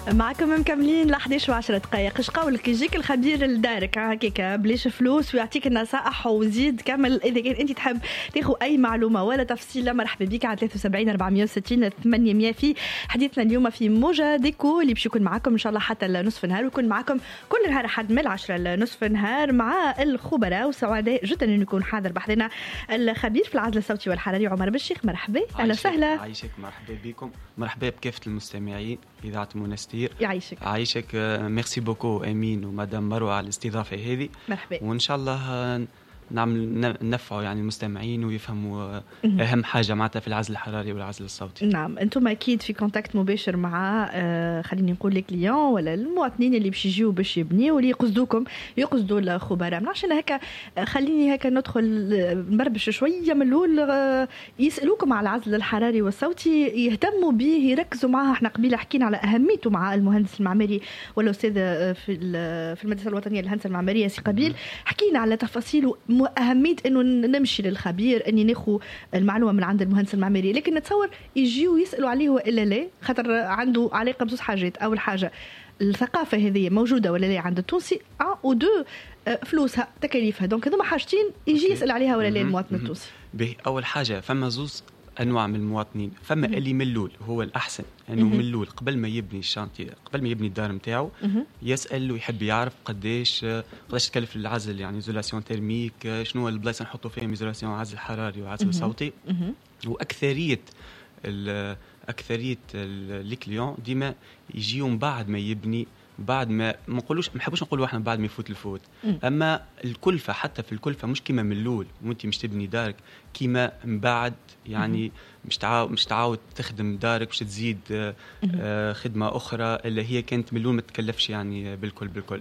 معكم مكملين ل 11 و10 دقائق. اش قولك يجيك الخبير لدارك هكاك بليش فلوس ويعطيك النصائح وزيد كامل. اذا كان انت تحب تاخذ اي معلومه ولا تفصيله مرحبا بك على 73 460 800 في حديثنا اليوم في موجة ديكو اللي باش يكون معكم ان شاء الله حتى نصف النهار، ويكون معكم كل نهار حد من 10 لنصف النهار مع الخبراء. وسعداء جدا انه يكون حاضر بحثنا الخبير في العزل الصوتي والحراري عمر بالشيخ. مرحبا اهلا وسهلا. عايشك مرحبا بكم، مرحبا بكافه المستمعين اذاعه منستير. يعيشك ميرسي بوكو امين ومدام مروه على الاستضافه هذه. مرحبا. وان شاء الله نعمل نفعوا يعني المستمعين ويفهموا اهم حاجه معناتها في العزل الحراري والعزل الصوتي. نعم انتم اكيد في كونتاكت مباشر مع خليني نقول لي كليون ولا المواطنين اللي باش يجيو باش يبنيوا واللي يقصدوا الخبراء. من عشان هكا خليني هكا ندخل نبربش شويه من الاول. يسالوكم على العزل الحراري والصوتي، يهتموا به، يركزوا معها. احنا قبيله حكينا على اهميته مع المهندس المعماري ولا استاذ في المدرسه الوطنيه للهندسه المعماريه سي قبيل، حكينا على تفاصيل أهمية إنه نمشي للخبير إني ناخو المعلومة من عند المهندس المعماري. لكن نتصور يجيوا يسألوا عليه وإلا لا، خاطر عنده علاقة بزوج حاجات. أول حاجة الثقافة هذه موجودة ولا لا عند التونسي، ودو فلوسها تكاليفها. دونك هذوما حاجتين يجي يسأل عليها ولا لا المواطن التونسي. أول حاجة فما زوز أنواع من المواطنين. فما اللي ملول هو الأحسن أنه ملول قبل ما يبني الشانتي، قبل ما يبني الدار متاعه يسأل ويحب يعرف قديش تكلف العزل، يعني إيزولاسيون تيرميك، شنو البلايص نحطوا فيهم إيزولاسيون عزل حراري وعزل صوتي. وأكثرية الكليون ديما يجيهم بعد ما يبني، بعد ما نحبوش نقولوا احنا بعد ما يفوت الفوت. اما الكلفه، حتى في الكلفه مش كيما من الاول وانت مش تبني دارك، كيما من بعد يعني مش تعاود تخدم دارك، مش تزيد خدمه اخرى اللي هي كانت من الاول ما تكلفش يعني بالكل.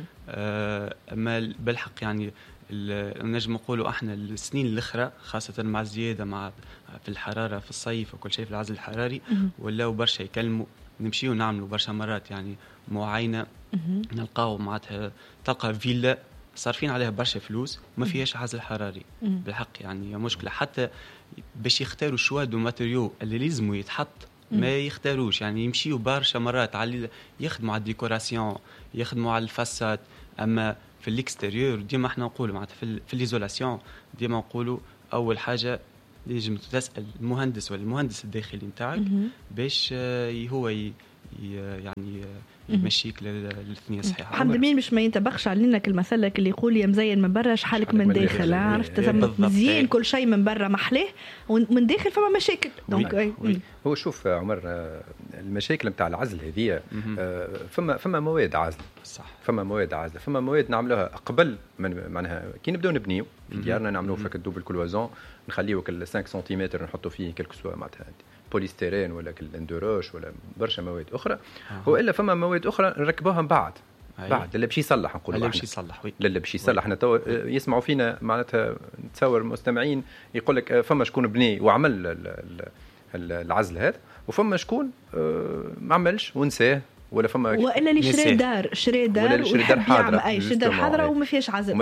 اما بالحق يعني نجم نقولوا احنا السنين الاخرى خاصه مع الزياده مع في الحراره في الصيف وكل شيء في العزل الحراري ولاو برشا يكلموا، نمشيو نعملوا برشا مرات يعني معاينه، نلقاو معناتها تلقى فيلا صارفين عليها برشا فلوس وما فيهاش عزل حراري. بالحق يعني مشكله، حتى باش يختاروا شوا دو ماتيريو اللي لازموا يتحط ما يختاروش، يعني يمشيوا برشا مرات على يخدموا على الديكوراسيون، يخدموا على الفاساد. اما في الاكستيريور ديما احنا نقولوا معناتها في الايزولاسيون ديما نقولوا اول حاجه لازم تسال المهندس ولا المهندس الداخلي نتاعك باش هو يعني يمشيك للثنيه صحيحه. حمد مين مش ما ينتبخش علينا المثلك اللي يقول يا مزين من برا شحالك من داخل. عرفت مزيان كل شيء من برا محلاه ومن داخل فما مشاكل. دونك هو شوف عمر، المشاكل نتاع العزل هذه فما مواد عازله. صح، فما مواد نعملوها قبل من معناها كي نبداو نبنيو في ديارنا، نعملوه فك الدوبل كلوازون، نخليوه كل 5 سنتيمتر نحطوا فيه كلك سوا معناتها بوليستيرين ولا الاندوروش ولا برشا مواد اخرى. والا فما مواد اخرى نركبوها بعد اللي باش يصلح، نقولوا اللي باش يصلح. احنا تو يسمعوا فينا معناتها نتصور المستمعين يقول لك فما شكون بني وعمل العزل هذا، وفما شكون ما عملش ونساه، ولا فما والا اللي شري دار حاضره، شري دار حاضره وما فيهاش عزل.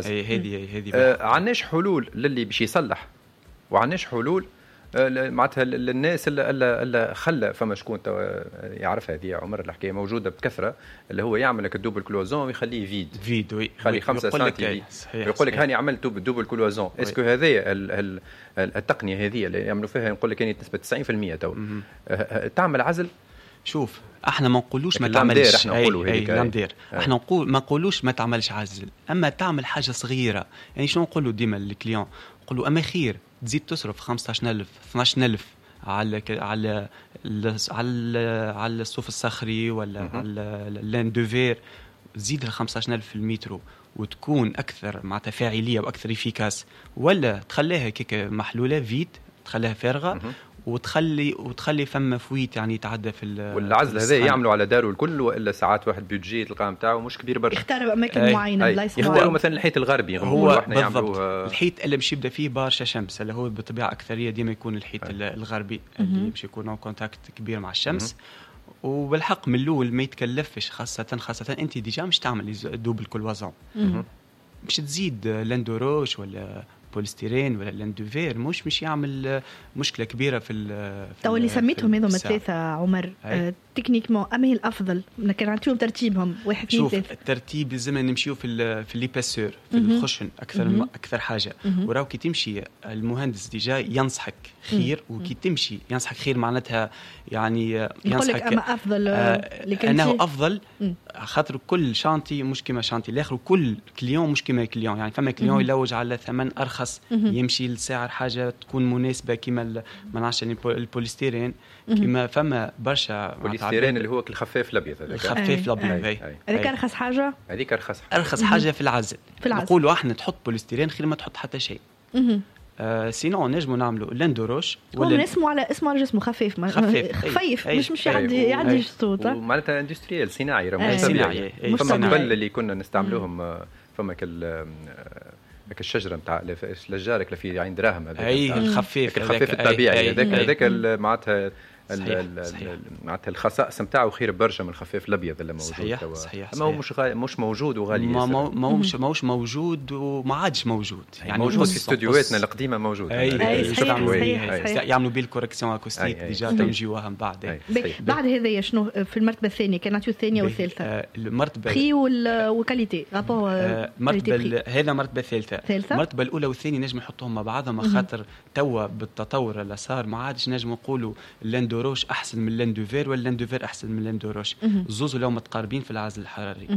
هذه عندناش حلول للي باش يصلح، وعندناش حلول معناتها الناس اللي خلى فما شكون يعرف هذه عمر الحكايه موجوده بكثره، اللي هو يعمل لك الدوبل كلوازون ويخليه فيد يخلي 5 سنتي يقول لك هاني عملت بالدوبل كلوازون. اسكو هذه التقنيه هذه اللي يعملوا فيها نقول لك يعني نسبه 90% تو تعمل عزل. شوف احنا ما نقولوش ما تعملش، احنا نقولوا هيك احنا نقول ما نقولوش ما تعملش عزل، اما تعمل حاجه صغيره. يعني شنو نقولوا ديما للكليون، نقولوا اما خير تزيد تصرف 15,000 12,000 على الصوف الصخري ولا على اللان دوفير، تزيد 15,000 في المترو وتكون اكثر معناتها فاعليه واكثر افيكاس، ولا تخليها كيك محلوله فيد، تخليها فارغه وتخلي فما فويت يعني يتعدى في والعزل هذا يعملوا على داره الكل، والا ساعات واحد بيدجي تلقاه نتاعو مش كبير برشا، يختار اماكن معينه بلايص يختاروا مثلا الحيط الغربي هو احنا يعملوا الحيط اللي باش يبدا فيه برشا شمس، اللي هو بالطبيعه اكثريه ديما يكون الحيط الغربي اللي باش يكون كونتاكت كبير مع الشمس. وبالحق من الاول ما يتكلفش، خاصه انت ديجا مش تعمل دوبل كلوازون، مش تزيد لاندوروش ولا البوليستيرين ولا الاندوفير مش يعمل مشكله كبيره في تو اللي سميتهم هذوما الثلاثه عمر تكنيكمون اما هي الافضل كان نعطيهم ترتيبهم 1 2 3 الترتيب لازم نمشيو في الليباسور في الخشن اكثر حاجه وراو كي تمشي المهندس ديجا ينصحك خير وكي تمشي ينصحك خير معناتها يعني ينصحك اما افضل انه افضل خاطر كل شانتي مش كيما شانتي الاخر كل كليون مش كيما كليون يعني فما كليون يلوج على ثمن ارخص يمشي لسعر حاجه تكون مناسبه كيما ما نعرفش البوليستيرين كيما فما برشا البوليستيرين اللي هو الخفاف الابيض الخفيف الابيض هذيك ارخص حاجه هذيك ارخص حاجه في العزل نقولوا احنا تحط بوليستيرين خير ما تحط حتى شيء سينو نجموا نعملوا لاندوروش ولا اسمه على جسمه خفيف خفيف مش يعدي الصوت معناتها اندستريال صناعي صناعي قبل اللي كنا نستعملوهم فما هذاك الشجره نتاع الجارك اللي في عين دراهم هذاك الخفيف الطبيعي هذاك معناتها معناتها الخصائص نتاعو خير برشا من الخفاف الابيض اللي موجود صحيح اما هو مش موجود وغالي ماهوش موجود وما عادش موجود يعني موجود في استوديوهاتنا القديمه موجود يعملوا بيه الكوركسيون اكوستيك ديجا تنجيوها من بعد بعد هذايا شنو في المرتبه الثانيه كانت الثانيه والثالثه المرتبه بري وكاليتي مرتبه هذا مرتبه ثالثه المرتبه الاولى والثانيه نجم نحطهم مع بعضهم خاطر توا بالتطور اللي صار ما عادش نجم نقولوا لاندوروش احسن من لاندوفير ولا لاندوفير احسن من لاندوروش الزوز لو متقاربين في العزل الحراري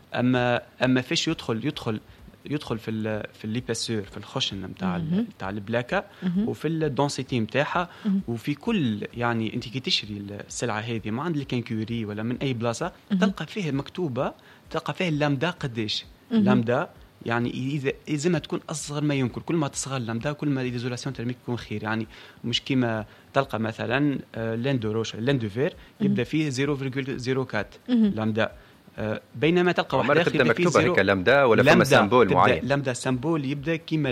اما فيش يدخل في الليباسور في الخشن نتاع البلاكه وفي الدونسيتي نتاعها وفي كل يعني انت كي تشري السلعه هذه ما عند الكانكوري ولا من اي بلاصه تلقى فيه مكتوبه تلقى فيه اللامدا قديش اللامدا يعني إذا تكون أصغر ما يمكن كل ما تصغر اللامدا كل ما الإيزولاسيون ترميك تكون خير يعني مش كيما تلقى مثلا لاندوروش لاندوفير يبدأ فيه 0.04 لامدا بينما تلقى واحد آخر يبدأ مكتوبة هيك لامدا ولا فما سامبول معين لامدا سامبول يبدأ كيما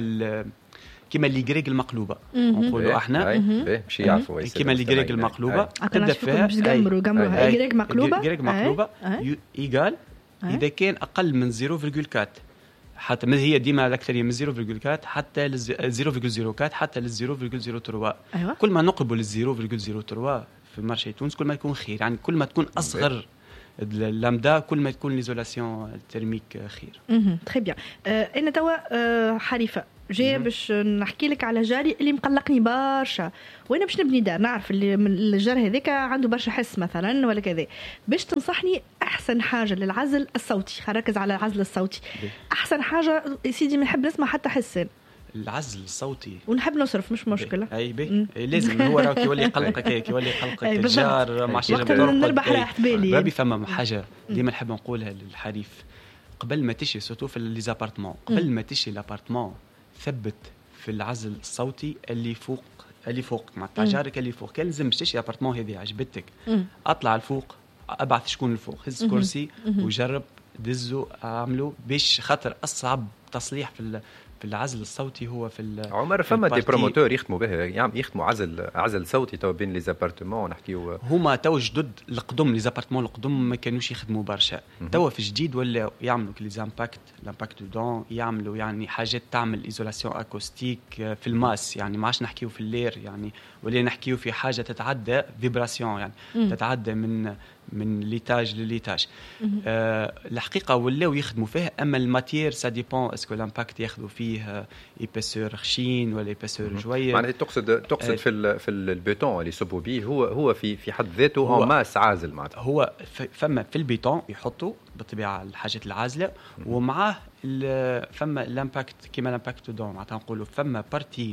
اللي جريج المقلوبة نقولوا احنا مش يعرفوا كيما اللي جريج المقلوبة تبدأ فيها جمروا جريج مقلوبة إيجال إذا كان أقل من 0.4 حتى ما هي ديما الأكثرية من 0.4 حتى ل 0.04 حتى ل 0.03 كل ما نقرب لل 0.03 في مارشي تونس كل ما يكون خير يعني كل ما تكون أصغر اللامدا كل ما تكون ليزولاسيون الترميك خير. تري بيان. انا توا حريفه جايه باش نحكي لك على جاري اللي مقلقني برشا وانا باش نبني دار نعرف اللي الجار هذاك عنده برشا حس مثلا ولا كذا باش تنصحني احسن حاجه للعزل الصوتي خركز على العزل الصوتي احسن حاجه سيدي ما نحب نسمع حتى حسين العزل الصوتي ونحب نصرف مش مشكله اي بي لازم هو راك يولي قلقك هيك يولي قلقك الجار مع شي وقت نربح راحت بالي بابي فما حاجه ديما نحب نقولها للحريف قبل ما تشي سوتو في لي زابارتمون قبل ما تشي لابارتمون ثبت في العزل الصوتي اللي فوق مع جارك اللي فوق كان لازم تشي ابارتمون هذه عجبتك اطلع الفوق ابعث شكون الفوق هز كرسي وجرب دزو اعملوا باش خاطر اصعب تصليح في العزل الصوتي هو في عمر فما دي بروموتور يخدموا به يخدموا عزل صوتي تو بين لي زابارتمون نحكيو هما تو جدد القدم لي زابارتمون القدم ما كانوش يخدموا برشا تو في جديد ولا يعملوا لي لامباكت دون يعملوا يعني حاجات تعمل ايزولاسيون اكوستيك في الماس يعني ما عادش نحكيو في اللير يعني ولا نحكيو في حاجه تتعدى فيبراسيون يعني تتعدى من ليتاج لليتاج الحقيقه ولاو يخدموا فيها اما الماتير سا ديبون اسكو لامباكت ياخذوا فيه ايباسور خشين ولا ايباسور جويه معناتها تقصد في البيتون اللي يصبوا به هو في حد ذاته اون ماس عازل معناتها هو فما في البيتون يحطوا بالطبيعه الحاجات العازله ومعاه فما لامباكت كيما لامباكت دون معناتها نقولوا فما بارتي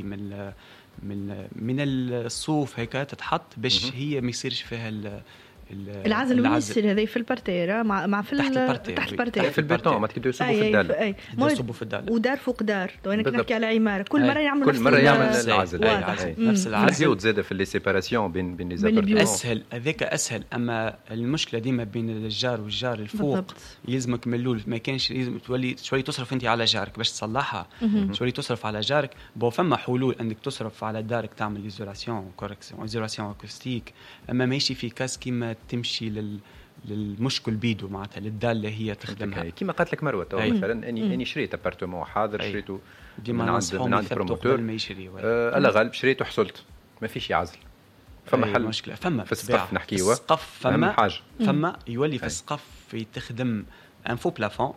من الصوف هيك تتحط باش هي ما يصيرش فيها العزل وين يصير هذا في البارتيرة مع في تحت البارتيرة في البيتون ما تقدروا يصبوا في الدار ودار فوق دار تو انا نحكي على عماره كل مره يعملوا العزل نفس العزل زيود زاده في لي سيباراسيون بين لي زابارتمون اسهل هذاك اسهل اما المشكله ديما بين الجار والجار الفوق يلزمك من الاول ما كانش لازم تولي شوي تصرف انت على جارك باش تصلحها شوي تصرف على جارك فما حلول انك تصرف على دارك تعمل ايزولاسيون كوركسيون ايزولاسيون اكوستيك اما ماشي في كاس كيما تمشي للمشكل بيدو معناتها للدال اللي هي تخدمها. كما قالت لك مروه مثلا اني شريت ابارتمون حاضر شريته من عند بروموتور ما يشري على غالب شريته حصلت ما فيش يعزل فما حل مشكله فما في السقف نحكيوا السقف فما يولي في السقف يتخدم ان فو بلافون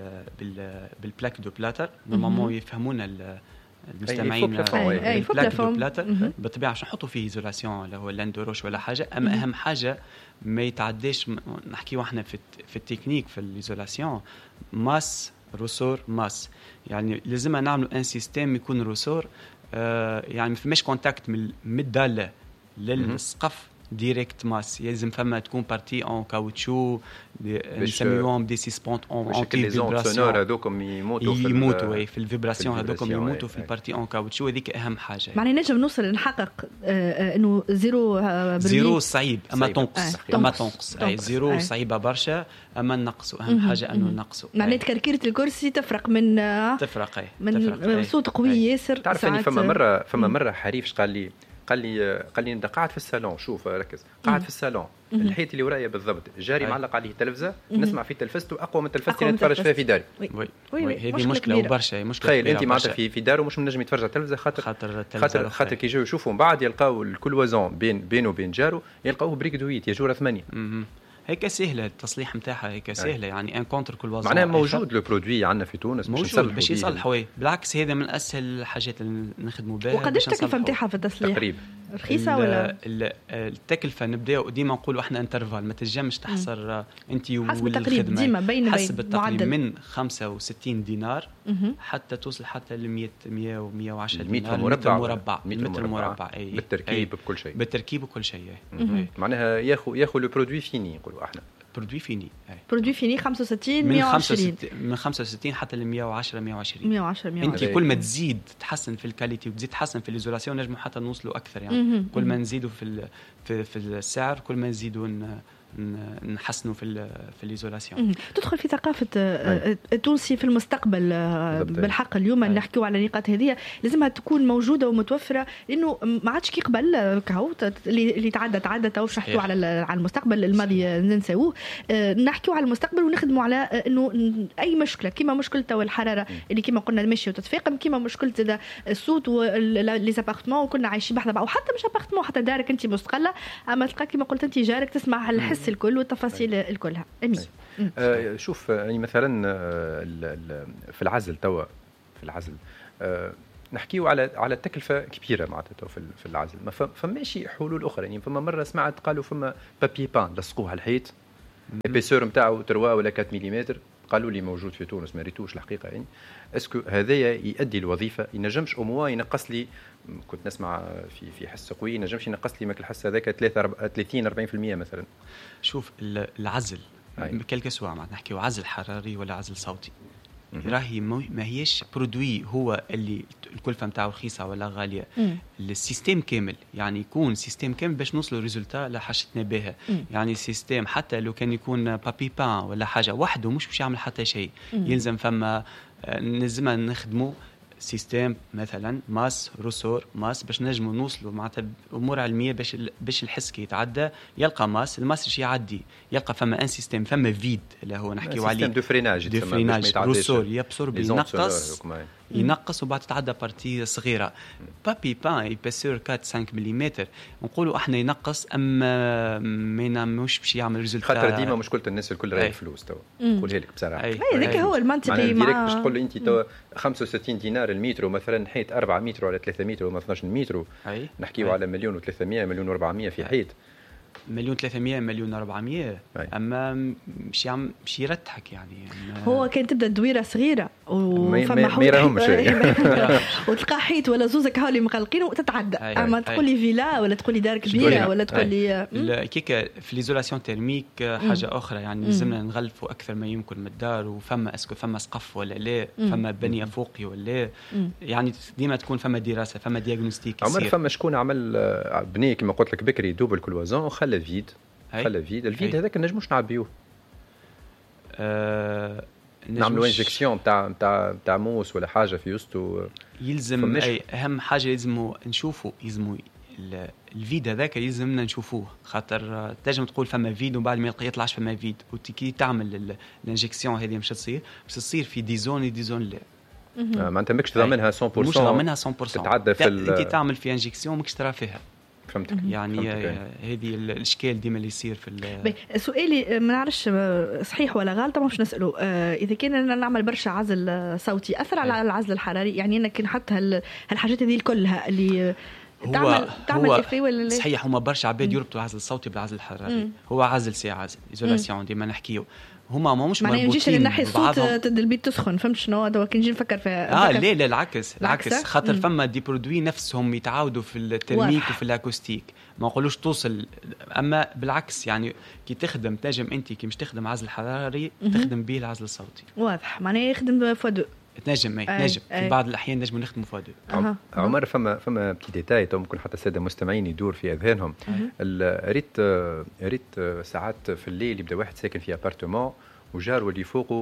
بالبلاك دو بلاتر نورمالمون يفهمونا المستمعين البلاك دو بلاتر بالطبيعه باش نحطوا فيه ايزولاسيون اللي هو لاندوروش ولا حاجه. اما اهم حاجه ما يتعداش نحكيوا احنا في التكنيك في الايزولاسيون ماس روسور ماس يعني لازم نعملوا ان سيستيم يكون روسور يعني ما فماش كونتاكت من الداله للسقف ديريكت ماس لازم فما تكون بارتي اون كاوتشو نسميوهم دي سيسبونت اون انتي فيبراسيون هذوكم يموتوا في الفيبراسيون هذوكم يموتوا في البارتي اون كاوتشو هذيك اهم حاجه. معناها نجم نوصل نحقق انه زيرو صعيب اما تنقص اي زيرو صعيبه برشا اما نقصوا اهم حاجه انه نقصوا. معناها تكركيره الكرسي تفرق من صوت قوي ياسر. تعرف اني فما مره حريفش قال لي انت قاعد في الصالون شوف ركز قاعد في الصالون الحيط اللي ورايا بالضبط جاري معلق عليه تلفزه نسمع في تلفزته اقوى من تلفزتي اللي نتفرج فيها في داري. هذه مشكله وبرشا مشكله. تخيل انت معناتها في داره مش منجم يتفرج على التلفزه خاطر كي يجوا يشوفوا من بعد يلقاو الكلوازون بينه وبين جاره يلقاوه بريك دويت يجور 8 هيك سهله التصليح نتاعها هيك سهله يعني ان كونتر كل وزن معناها موجود لو برودوي عندنا في تونس باش يصلحوا بالعكس هذا من اسهل الحاجات اللي نخدموا بها. وقداش التكلفه نتاعها في التصليح تقريبا رخيصه ولا التكلفه نبداو ديما نقولوا احنا انترفال ما تنجمش تحصر انت والخدمه ديما بين حسب التقريب من 65 دينار حتى توصل حتى ل 100 و110 دينار متر مربع اي بالتركيب بكل شيء بالتركيب وكل شيء معناها ياخذ لو برودوي فيني نقولوا احنا برودوي فيني 65 120 من 65 حتى ل 110 انت كل ما تزيد تحسن في الكاليتي وتزيد تحسن في الايزولاسيون نجموا حتى نوصلوا اكثر يعني كل ما نزيدوا في السعر كل ما نزيدوا نحسنوا في الايزولاسيون. تدخل في ثقافه التونسي في المستقبل بالحق. اليوم نحكيو على النقاط هذه لازمها تكون موجوده ومتوفره لانه ما عادش كي قبل كهو اللي تعدى تو نحكيو على المستقبل الماضي ننساوه. نحكيو على المستقبل ونخدموا على انه اي مشكله كيما مشكله والحراره اللي كيما قلنا المشي وتتفاقم كيما مشكله الصوت ولي زابارتمون وكنا عايشين بحذا بعض وحتى مش ابارتمون حتى دارك انت مستقله اما تلقى كيما قلت انت جارك تسمع الحس الكل والتفاصيل الكلها. شوف يعني مثلا في العزل توا في العزل نحكيو على التكلفه كبيره معناتها في العزل ما فماشي حلول اخرى يعني فما مره سمعت قالوا فما بابي بان لصقوه على الحيط الابيسور نتاعو 3 ولا 4 ملم قالوا لي موجود في تونس ما ريتوش الحقيقه يعني اسكو هذايا يؤدي الوظيفه ينجمش او ينقص لي كنت نسمع في حس قوي ينجمش ينقص لي ماك الحس هذاك 30 40% مثلا. شوف العزل كلك سواء ما نحكيو عزل حراري ولا عزل صوتي راهي ما هيش برودوي هو اللي الكلفه نتاعو رخيصه ولا غاليه. السيستم كامل يعني يكون سيستم كامل باش نوصلوا ريزولتا اللي حشتنا بها. يعني سيستم حتى لو كان يكون بابي بان ولا حاجه وحده مش باش يعمل حتى شيء يلزم فما نلزم نخدموا سيستم مثلا ماس روسور ماس باش نجموا نوصلوا معناتها امور علميه باش الحس كي يتعدى يلقى ماس الماس شي يعدي يلقى فما ان سيستم فما فيد اللي هو نحكيو عليه سيستم دو فريناج روسور يبصر ينقص وبعد تتعدى بارتي صغيره. بابي بان يبسور 4 5 ملم نقولوا احنا ينقص اما ما مش باش يعمل ريزلت خاطر ديما مشكله الناس الكل راهي فلوس تو نقولها لك بصراحه هذاك هو المنطقي مع باش تقول له انت تو 65 دينار المتر مثلا حيط 4 متر ولا 3 متر ولا 12 متر نحكيو على 1,300,000 1,400,000 في حيط 1,300,000 1,400,000 اما مش يرتحك يعني هو كان تبدا الدويره صغيره وفما ما يراهمش وتلقى حيط ولا زوزك هاولي مقلقين وتتعدى. اما تقول لي فيلا ولا تقول لي دار كبيره ولا تقول لي كيكا في ليزولاسيون تيرميك حاجه اخرى يعني لازمنا نغلفوا اكثر ما يمكن من الدار وفما اسكو فما سقف ولا لا فما بنيه فوقي ولا يعني ديما تكون فما دراسه فما دياغنوستيك. عمر فما شكون عمل بنيه كما قلت لك بكري دوبل كلوازون وخلى فيد الفيد هذاك نجموش نعبيوه نعملوا انجكسيون تاع موس ولا حاجه في وسطه يلزم اهم حاجه لازم نشوفوا الفيد هذاك لازمنا نشوفوه، خاطر تنجم تقول فما فيد وبعد ما يطلعش فما فيد، وكي تعمل الانجكسيون هذه مش تصير في دي زون لا ما انت ماكش ضامنها 100%، مش ضامنها 100% تتعدى في انت تعمل في انجكسيون ماكش ترى فيها. فهمتك. يعني هذه الاشكال ديما اللي يصير في سؤالي ما نعرفش صحيح ولا غلط، طبعا مش نساله. اذا كان نعمل برشا عزل صوتي اثر على العزل الحراري؟ يعني انك نحط هالحاجات هذه كلها اللي تعمل افري ولا صحيح؟ هما برشا عباد يربطوا العزل الصوتي بالعزل الحراري. هو عزل ساعه عزل ايزولاسيون ديما نحكيو، هما ما مش مربوطين. ما يجيش ناحية الصوت البيت تسخن، فهمت شنو هذا؟ كي نجي نفكر فيها لا العكس خاطر فما دي برودوي نفسهم يتعاودوا في الترميك وفي الاكوستيك، ما نقولوش توصل. اما بالعكس يعني كي تخدم تنجم انت كي مش تخدم عزل حراري تخدم به العزل الصوتي. واضح، معناه يخدم فودو تنجم في بعض الاحيان نجم نخدموا فودو. عمر فما بتي ديتاي ممكن حتى الساده المستمعين يدور في اذهانهم. ريت ساعات في الليل يبدا واحد ساكن في ابارتمون وجاره اللي فوقه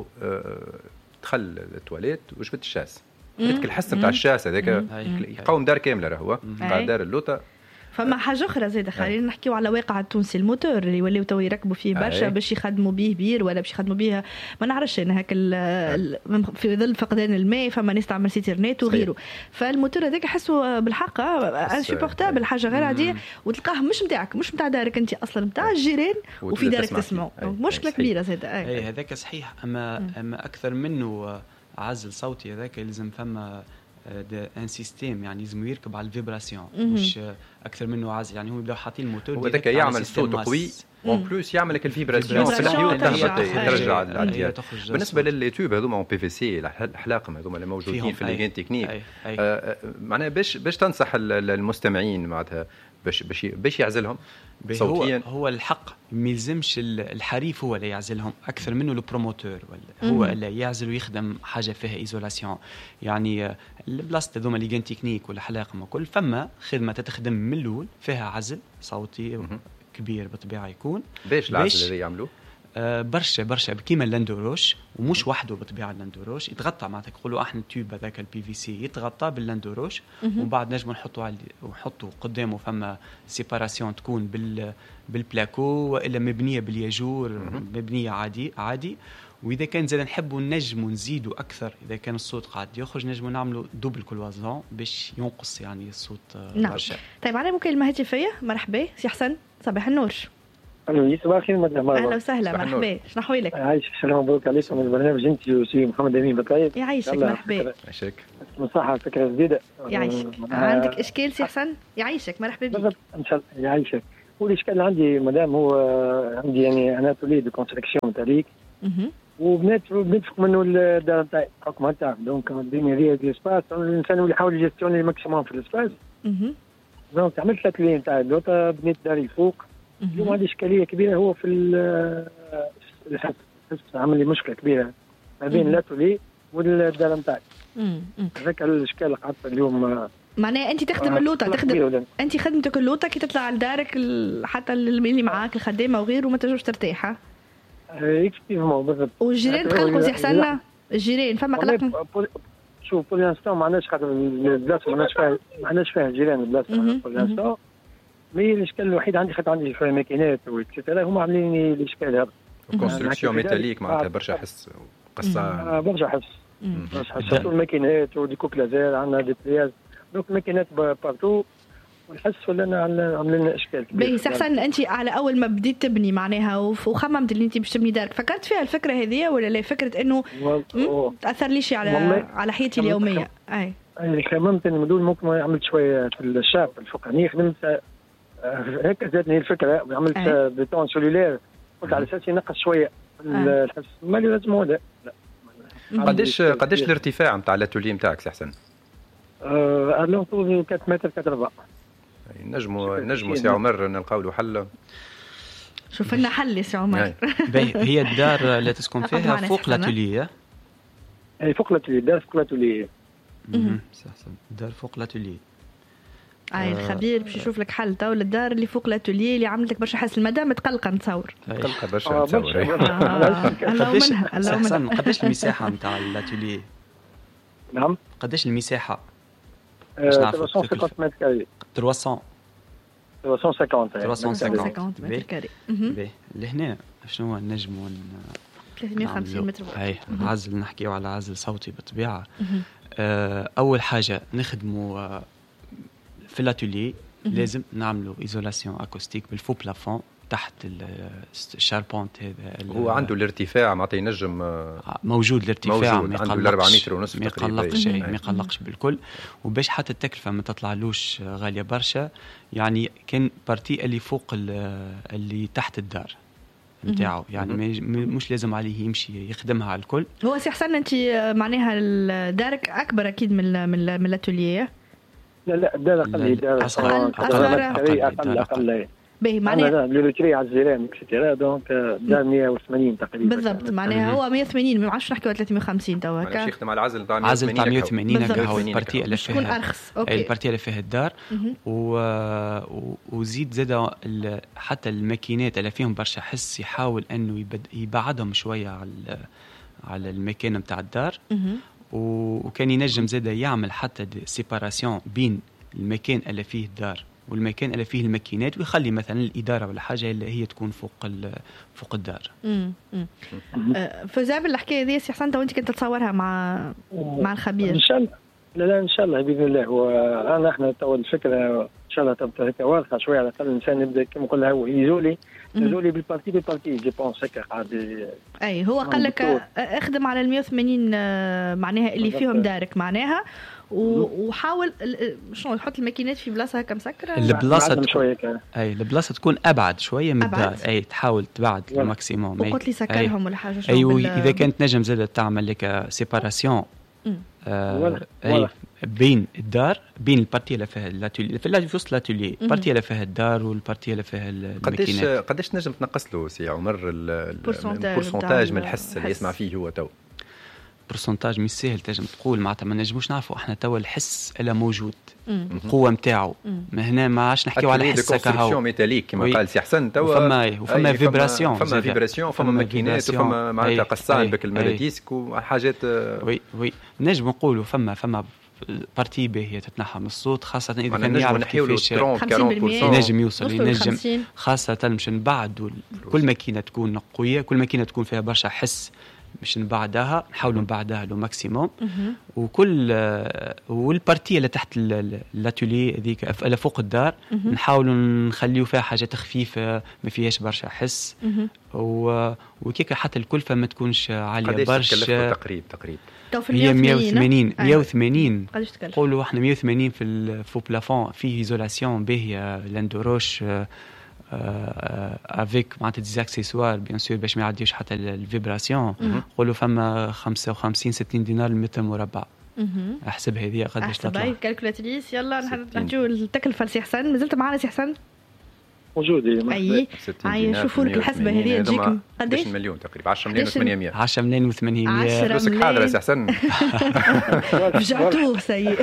دخل التواليت وجبت الشاس، ريتك الحس نتاع الشاس هذاك يقاوم دار كامله، راهو قاعد دار اللوطه. فما حاجه اخرى زيد، خلينا نحكيو على واقع التونسي، الموتور اللي يوليو تو يركبوا فيه برشا باش يخدموا به بير ولا باش يخدموا بها ما نعرفش انا هكا في ظل فقدان الماء فما ناس تعمل سيترنت وغيره. فالموتور هذاك احسه بالحق انسيبورتابل، حاجه غير عاديه، وتلقاه مش نتاعك، مش نتاع دارك انت اصلا، نتاع الجيران وفي دارك تسمعوا. مشكله كبيره زيد. هذاك صحيح. اما اكثر منه عزل صوتي هذاك يلزم فما ان سيستيم، يعني لازم يركب على الفيبراسيون، مش اكثر منه عازل. يعني هو يبداو حاطين الموتور وهذاك يعمل صوت قوي اون بلوس يعمل لك الفيبراسيون في الحيوط ترجع العادية. بالنسبه للتوب هذوما اون بي في سي الحلاقم هذوما اللي موجودين في الليجين تكنيك، معناها باش تنصح المستمعين معناتها باش يعزلهم صوتيا؟ هو الحق ما يلزمش الحريف هو اللي يعزلهم اكثر منه البروموتور، ولا هو اللي يعزل ويخدم حاجه فيها ايزولاسيون. يعني البلاصه هذوما اللي جين تكنيك ولا حلاقم وكل فما خدمه تتخدم من الاول فيها عزل صوتي كبير بالطبيعه يكون. باش العزل اللي يعملوه برشا كيما اللاندوروش، ومش وحده بالطبيعه اللاندوروش يتغطى معناتها نقولوا احنا التيوب هذاك البي في سي يتغطى باللاندوروش، ومن بعد نجموا نحطوا قدامه فما سيباراسيون تكون بالبلاكو والا مبنيه بالياجور، مبنيه عادي. واذا كان زاد نحبوا نجموا نزيدوا اكثر، اذا كان الصوت قاعد يخرج نجموا نعملوا دوبل كلوازون باش ينقص يعني الصوت برشا. طيب على مكالمه هاتفيه. مرحبا سي حسن، صباح النور. الو صباح الخير مدام. اهلا وسهلا، مرحبا، شنو احوالك؟ عايشك، السلام مبروك عليكم البرنامج انت وسي محمد امين بطايب. يعيشك، مرحبا. يعيشك، صحه فكره جديده. يعيشك. عندك اشكال سي حسن؟ يعيشك، مرحبا بك. ان شاء الله يعيشك. والاشكال اللي عندي مدام هو عندي يعني انا تولي دو كونستركسيون تاريك بنفق منه الدار نتاعي حكم تاع دونك الدنيا هي دي سباس، الانسان اللي يحاول يجستيوني الماكسيموم في السباس. دونك عملت 3 لين تاع دوطه، بنيت داري فوق. اليوم عندي اشكاليه كبيره هو في الحس عمل لي مشكله كبيره ما بين لاتولي والدار نتاعي. هذاك الاشكال اللي قعدت اليوم. معناها انت تخدم اللوطه، تخدم انت خدمتك اللوطه كي تطلع لدارك حتى اللي معاك الخدامه وغيره ما تجوش ترتاح. اكتيفمون بالضبط. والجيران تقلقوا زي حسنا؟ الجيران فما قلق؟ شوف بور لانستون معناش خاطر البلاصه معناش فيها جيران البلاصه بور لانستون. مي الاشكال الوحيد عندي خاطر عندي شويه ماكينات وكذا هما عاملين لي الاشكال هذا. كونستركسيون ميتاليك معناتها برشا حس قصه. برشا حس الماكينات وديكوك لازال عندنا دي بلياز، دونك ماكينات بارتو ونحس ولا عاملين لنا اشكال كبير. باهي سحسن، انت على اول ما بديت تبني معناها وخممت اللي انت باش تبني دارك، فكرت فيها الفكره هذه ولا لا؟ فكره انه تاثر ليش على حياتي اليوميه؟ اي خممت انه مدول ممكن عملت شويه في الشاب الفوقاني، خدمت هيك زادني الفكره وعملت بيتون سوليلير، قلت على اساس ينقص شويه الحس. ما لي لازم هذا. قداش الارتفاع نتاع الاتولي نتاعك سي حسن؟ الون طول 4 متر 4. نجموا سي عمر نلقاو له حل. شوف لنا حل يا سي عمر. هي الدار اللي تسكن فيها فوق لاتوليه؟ اي فوق لاتوليه، دار فوق لاتوليه. دار فوق لاتوليه. الخبير باش يشوف لك حل تو للدار اللي فوق لاتوليه اللي عملت لك برشا حس المدام متقلقه نتصور. متقلقه برشا نتصور. قداش المساحه نتاع اللاتوليه؟ نعم. قداش المساحه؟ 350 متر كاري. 300 350 متر كاري. لهنا شنو هو نجموا 350 متر. اي عزل، نحكيو على عزل صوتي بالطبيعه. اول حاجه نخدموا في الاتولي لازم نعملوا ايزولاسيون اكوستيك بالفو بلافون تحت الشاربونت. هذا هو عنده الارتفاع معناتها ينجم موجود الارتفاع، عنده 4 متر ونص ما يقلقش ما يقلقش بالكل. وباش حتى التكلفه ما تطلعلوش غاليه برشا، يعني كان بارتي اللي فوق اللي تحت الدار نتاعو، يعني مش لازم عليه يمشي يخدمها على الكل. هو سي حسن انت معناها دارك اكبر اكيد من الاتوليه؟ لا الدار اقل باهي معناها لوتري على الزيران اكسترا دونك دار 180 تقريبا بالضبط. معناها هو 180 ما عادش نحكيو 350 توا هكا. ماشي يخدم على العزل تاع 180 هو البارتي اللي فيها شكون ارخص. اوكي البارتي اللي فيها الدار. وزيد زاد حتى الماكينات اللي فيهم برشا حس يحاول انه يبعدهم شويه على المكان نتاع الدار. وكان ينجم زاد يعمل حتى سيباراسيون بين المكان اللي فيه الدار والمكان اللي فيه الماكينات، ويخلي مثلا الاداره ولا حاجه اللي هي تكون فوق الدار. فزاب الحكايه دي سي حسن وانت كنت تصورها مع الخبير ان شاء الله؟ لا ان شاء الله باذن الله. وانا احنا تو الفكره ان شاء الله تبدا هكا واضحه شويه على الاقل الانسان يبدا كما نقولها هو يزولي بالبارتي جي بونس هكا قاعد. اي هو قال لك اخدم على 180 معناها اللي فيهم دارك معناها، وحاول شنو تحط الماكينات في بلاصه هكا مسكره البلاصه تكون ابعد شويه من الدار. اي تحاول تبعد الماكسيموم. وقلت لي سكرهم ولا حاجه. ايوه اذا كانت نجم زاد تعمل لك سيباراسيون بين الدار بين البارتي اللي فيها الاتولي في وسط الاتولي، البارتي اللي فيها الدار والبارتي اللي فيها الماكينات. قداش نجم تنقص له سي عمر البورسنتاج من الحس اللي يسمع فيه هو تو؟ برسنتاج مش سهل تنجم تقول، معناتها ما نجموش نعرفوا احنا توا الحس الا موجود القوه نتاعو. ما هنا ما عادش نحكيو على حس كهو ميتاليك كما قال سي حسن توا. وفما فيبراسيون، فما ماكينات وفما معناتها قصان بك المديسك وحاجات. وي نجم نقولوا فما بارتي باهيه تتنحى من الصوت، خاصه اذا كان يعرف كيفاش ينجم يوصل ينجم، خاصه مش نبعد كل ماكينه تكون قويه، كل ماكينه تكون فيها برشا حس باش نبعدها، نحاولوا نبعدها لو ماكسيموم. وكل والبارتيه اللي تحت الاتولي هذيك اللي فوق الدار نحاولوا نخليو فيها حاجات خفيفه ما فيهاش برشا حس. وكيك حتى الكلفه ما تكونش عاليه برشا. تقريبا هي 180 قولوا احنا 180 في الفو بلافون فيه ايزولاسيون باهيه لاندوروش افيك معناتها دي اكسسوار بيان سور باش ما يعديوش حتى الفيبراسيون. قولوا فما 55 60 دينار المتر مربع. احسب هذه قداش تطلع. احسب كالكولاتريس. يلا نحكيو التكلفه لسي حسن. مازلت معنا سي حسن؟ موجود. اي شوفوا لك الحسبه هذه تجيكم قداش؟ 10 مليون تقريبا. 10 مليون و800. 10 مليون و800 فلوسك حاضره سي حسن. رجعتوه سيء.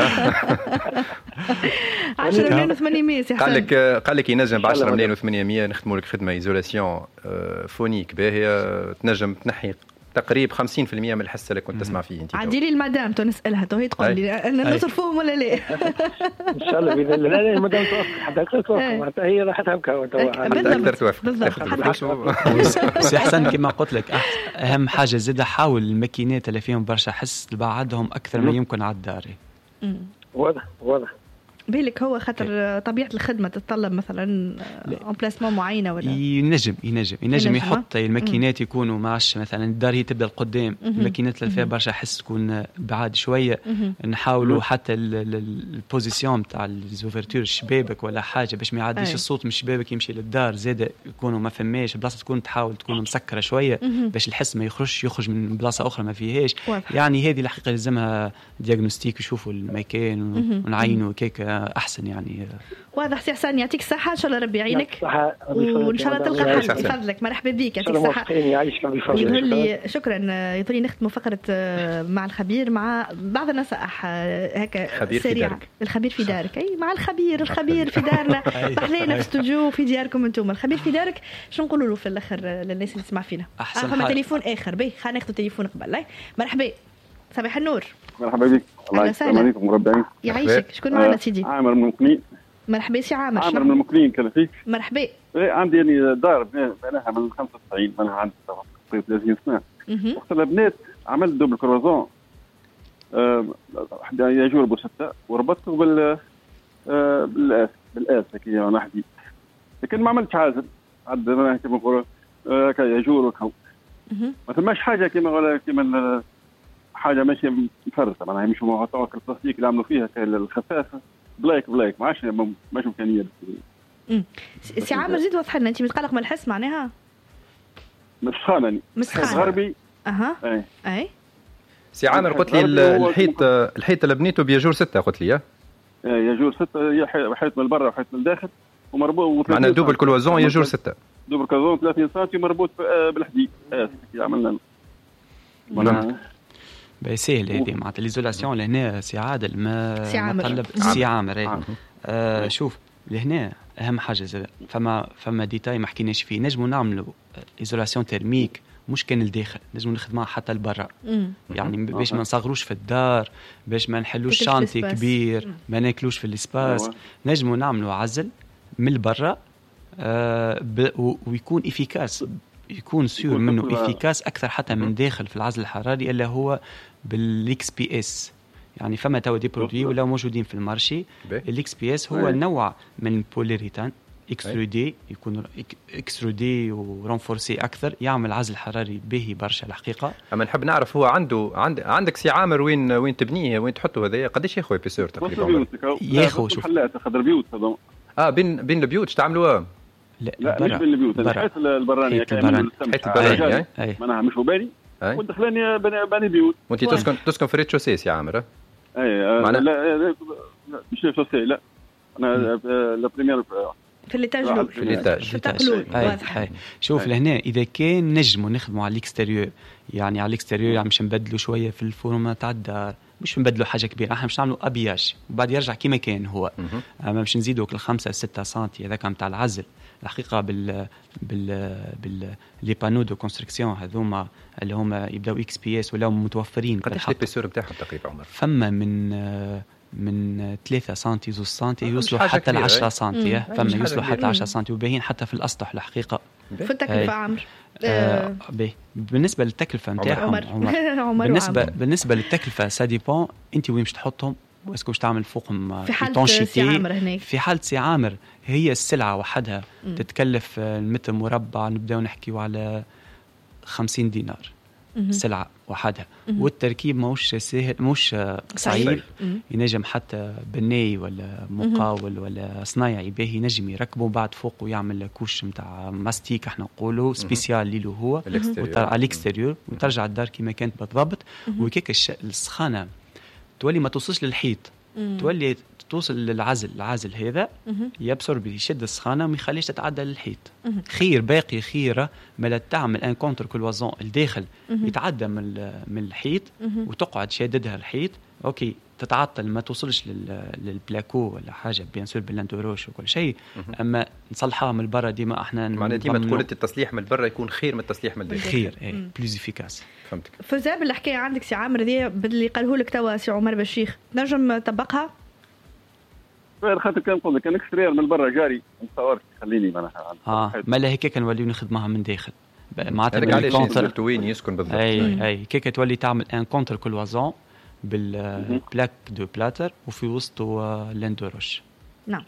10 مليون و800 سي حسن. قال لك ينجم ب 10 مليون و800 نخدموا لك خدمه ايزولاسيون فونيك باهيه تنجم تنحي تقريبا 50% من الحس اللي كنت تسمع فيه انت. عندي لي المدام نسالها تو هي تقول لي انا نصرفوهم ولا لا. ان شاء الله باذن الله. لا المدام توافق حتى اكثر توافق هي راحتها هكا حتى اكثر توافق بالضبط. سي حسن كما قلت لك اهم حاجه زيد حاول الماكينات اللي فيهم برشا حس تبعدهم اكثر ما يمكن على الدار. واضح بالك هو خاطر طبيعه الخدمه تتطلب مثلا امبلاسمون معينه ولا ينجم يحط الماكينات يكونوا ماش مثلا الدار هي تبدا القدام، الماكينات اللي فيها برشا حس تكون بعاد شويه. نحاولوا حتى البوزيسيون تاع الزوفرتور الشبابك ولا حاجه باش ما يعديش الصوت من الشبابك يمشي للدار، زاد يكونوا ما فماش بلاصه تكون تحاول تكون مسكره شويه باش الحس ما يخرج من بلاصه اخرى ما فيهاش. يعني هذه الحقيقه لازمها دياغنوستيك يشوفوا المكان ونعينوا كيك احسن. يعني واضح سي حسن يعطيك الصحه ان شاء الله ربي يعينك وان شاء الله تلقى حل بفضلك. مرحبا بك يعطيك الصحه. يظهر لي شكرا. يظهر لي نختموا فقره مع الخبير مع بعض النصائح هكا سريعه. الخبير في دارك. اي مع الخبير في دارنا احلينا في استوديو في دياركم انتم. الخبير في دارك شنو نقولوا له في الاخر للناس اللي تسمع فينا؟ فما تليفون اخر باهي خلينا ناخذ تليفون قبل. مرحبا صباح النور. مرحبا بك. الله السلام عليكم مربعين. يعيشك. شكون معنا سيدي؟ عامر من قني. مرحبا سي عامر. عامر من المقلين كان فيك. مرحبا. إيه عندي يعني دار بناها من 95 منها عندي تقريبا 30 سنة. وقت البنات عملت دوبل كروزون ياجور بوستة وربطته بالآس هكي أنا حديد. لكن ما عملتش عازل عد أنا كما نقول كياجور وكو. ما ثماش حاجة كما ولا كما حاجة ماشية مفرطة معناها مش محطوطة البلاستيك اللي عملوا فيها الخفافة بلاك ما ماش إمكانية. سي عامر زيد وضح لنا أنت متقلق من الحس معناها؟ مسخانة غربي. أي سي عامر قلت لي الحيط اللي بنيته بياجور 6 قلت لي ياجور 6 هي حيط من البرة وحيط من الداخل ومربوط معناها دوبل كلوازون ياجور 6 دوبل كلوازون 30 سم مربوط بالحديد عملنا سهل هذه معناتها ليزولاسيون لهنا سي عادل ما طلب سي عامر. شوف لهنا اهم حاجه زاد فما ديتاي ما حكيناش فيه. نجموا نعملوا ايزولاسيون تيرميك مش كان الداخل نجموا نخدمها حتى البرا يعني باش ما نصغروش في الدار باش ما نحلوش شانتي كبير ما ناكلوش في الاسباس. نجموا نعملوا عزل من البرا ويكون افيكاس يكون سيور منه افيكاس اكثر حتى من داخل في العزل الحراري اللي هو بالاكس بي اس. يعني فما توا دي برودوي ولا موجودين في المارشي. الاكس بي اس هو نوع من البوليريتان اكسترودي يكون اكسترودي ورونفورسي اكثر يعمل عزل حراري باهي برشا الحقيقه. اما نحب نعرف هو عندك سي عامر وين تبنيه وين تحطه هذايا قداش ياخذ بيسور تقريبا ياخذ شوف محلات خضر بيوت هذا بين البيوت تعملوها لا مش بين البيوت الحيط البرانيه كامل حيط البرانيه معناها مش مباني والدخلاني بني بيوت وانت تسكن في الريتشوسي يا عامر لا مش ريتشوسي لا انا لا بريمير في الاتاج في الاتاج شوف لهنا اذا كان نجموا نخدموا على الاكستيريور يعني على الاكستيريور يعني مش نبدلوا شويه في الفورمه تاع الدار مش نبدلوا حاجه كبيره احنا مش نعملوا ابياج وبعد يرجع كما كان هو اما مش نزيدوا كل 5-6 سم هذاك نتاع العزل الحقيقه لي بانو دو كونستركسيون هذوما اللي هما يبداو اكس بي اس ولا متوفرين قداش البيسور نتاعهم تقريبا عمر فما من 3 سم 2 سم يوصلوا حتى ل 10 سم فما يوصلوا حتى 10 سم وباهين حتى في الاسطح الحقيقه في التكلفه عمر بالنسبه للتكلفه نتاعهم بالنسبه للتكلفه سا ديبون انت وين باش تحطهم واسكو باش تعمل فوقهم في حالة سي عامر هناك في حالة سي عامر هي السلعة وحدها تتكلف المتر مربع نبداو نحكيو على 50 دينار سلعة وحدها والتركيب ماهوش سهل مش صعيب ينجم حتى بناي ولا مقاول ولا صنايعي باهي ينجم يركبه بعد فوق ويعمل كوش متاع ماستيك احنا نقولوا سبيسيال ليلو هو على الاكستيريور وترجع الدار كما كانت بالضبط وكيك السخانة تولي ما توصلش للحيط تولي توصل العازل هذا يبصر بيشد السخانه وما يخليش تتعدى للحيط خير باقي خيره ما تعمل ان كونتر كلوازون الداخل يتعدى من الحيط وتقعد شاددها الحيط اوكي تتعطل ما توصلش للبلاكو ولا حاجه بيان سور بالانتروش وكل شيء اما نصلحها من برا ديما احنا معناتها ديما تقول التصليح من برا يكون خير من التصليح من الداخل خير بلوز افيكاس فهمتك فزاب الحكايه عندك سي عامر ذي باللي قاله لك توا سي عمر بشيخ نجم تطبقها خاطر كان نقول لك كان اكسترير من برا جاري نصورك خليني معناها ما لا هيك كنوليو نخدمها من داخل معناتها بالكونتر وين يسكن بالضبط اي كيك تولي تعمل ان كونتر كلوازون بالبلاك دو بلاتر وفي وسطه لاندوروش. نعم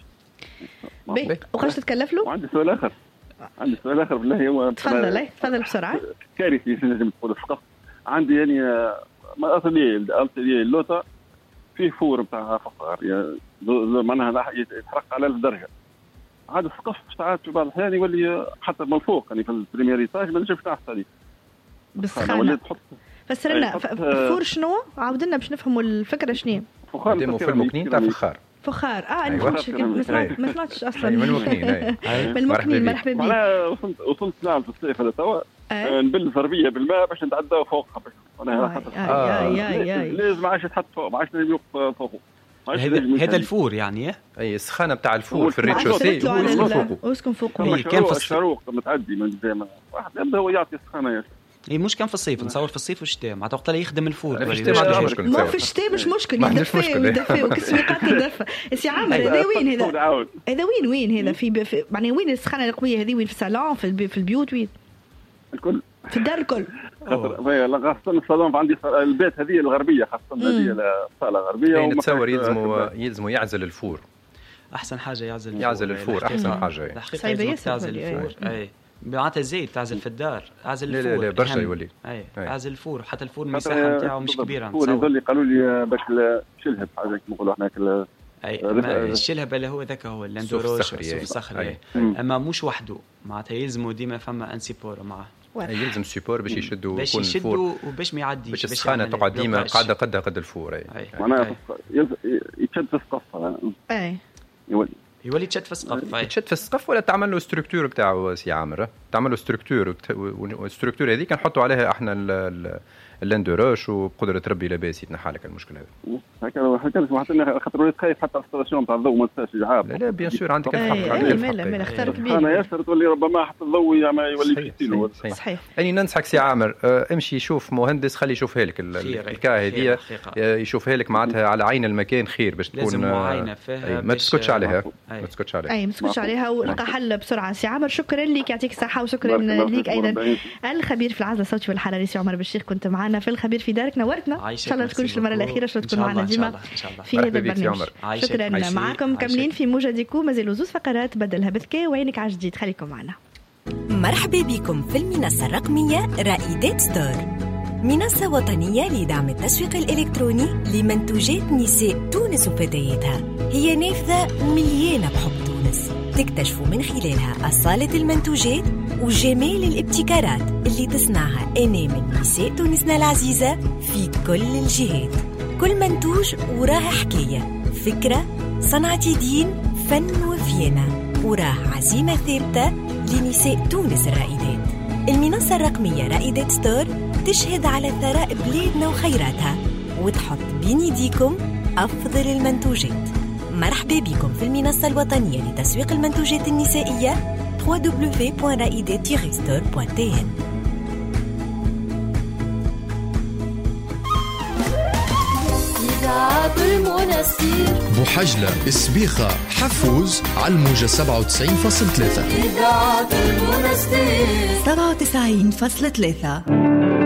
وقاش تتكلف له؟ وعندي سؤال اخر بالله هو تفضل بسرعه كارثي نجم تقول فقط عندي يعني ما اصلي اللوطه فيه فور نتاع فخار معناها يتحرق على الدرجه هذا السقف ساعات في بعض الاحيان يولي حتى من الفوق يعني في البريمير ايتاج ما نجمش تحت عليه بالسخانه فسر لنا فور شنو عاودنا باش نفهموا الفكره شنو فخار في المكنين تاع فخار ما سمعتش اصلا من المكنين مرحبا بك وصلت نعم في الصيف هذا توا نبل ضربيه بالماء باش نتعداو فوقها لازم عاش تحط فوق ما عاش يوقف فوقه هذا الفور يعني اي السخانه بتاع الفور في الريتشوسي واسكن فوقه كان في الشروق متعدي من زمان واحد يبدا هو يعطي السخانه اي مش كان في الصيف، نصور في الصيف والشتاء مع وقت لا يخدم الفود. ما في الشتاء مش مشكل يدفي وكسويقات الدفة. سي عامر هذا وين هذا وين هذا في يعني وين السخانة القوية هذه؟ وين في الصالون في البيوت؟ وين الكل في الدار الكل؟ خاصة الصالون عندي البيت هذه الغربية، خاصة هذه الصالة الغربية. نتصور يلزموا يعزل الفور. احسن حاجة يعزل الفور احسن حاجة. صعيبة تعزل الفور. اي معناتها زيت تعزل في الدار، عزل الفور. لا برشا يولي. اي عزل الفور، حتى الفور المساحة نتاعو مش كبيرة. الفور يظل قالوا لي باش شلهب حاجة كما نقولوا هناك. الشلهب اللي هو ذاك هو الاندوروش الصخري. اما مش وحده، معناتها يلزموا ديما فما انسيبور معه. يلزم سيبور باش يشدوا يكون الفور وباش ما يعديش، باش السخانه تقعد ديما قاعده قد الفور. معناها يتشد في السقف. يولي تشد في السقف. تشد في السقف ولا تعمل له ستركتور بتاعه سي عامر، تعمل له ستركتور، والستركتور هذيك نحطوا عليها احنا اللاندوروش وبقدره ربي لاباس يتنحى لك المشكله هذه. هكا حتى خاطر وليت خايف حتى الانستالاسيون تاع الضوء ما تنساش يعاب. لا بيان سور عندك الحق. مالا اختار كبير. انا ياسر تولي ربما حتى الضوء يولي في ستيلو. صحيح. اني ننصحك سي عامر امشي شوف مهندس، خلي يشوفها لك الكا هذه، يشوفها لك معناتها على عين المكان خير باش تكون معاينه فيها. ما تسكتش عليها ما تسكتش عليها ولقى حل بسرعه. سي عامر شكرا لك، يعطيك الصحه، وشكرا لك ايضا الخبير في العزل الصوتي والحراري سي عمر بالشيخ. كنت معنا في الخبير في دارك، نورتنا. ان شاء الله تكونش المره الاخيره، شو تكون معنا ديما في هذا البرنامج. شكرا. معكم كاملين في موجدكم، مازالوا زوز فقرات بدلها بذكاء وعينك على جديد. خليكم معنا. مرحبا بكم في المنصه الرقميه رائدات ستور، منصه وطنيه لدعم التسويق الالكتروني لمنتوجات نساء تونس وفتياتها. هي نافذه مليانه بحب تونس، تكتشفوا من خلالها أصالة المنتوجات وجمال الابتكارات اللي تصنعها أنامل نساء تونسنا العزيزة في كل الجهات. كل منتوج وراه حكاية، فكرة، صنعة يدين، فن وفينة، وراه عزيمة ثابتة لنساء تونس الرائدات. المنصة الرقمية رائدات ستور تشهد على ثراء بلادنا وخيراتها، وتحط بين يديكم أفضل المنتوجات. مرحبا بكم في المنصة الوطنية لتسويق المنتوجات النسائية www.raidet-store.tn. بوحجلة، سبيخة، حفوز، على الموجة 97.3. 97.3.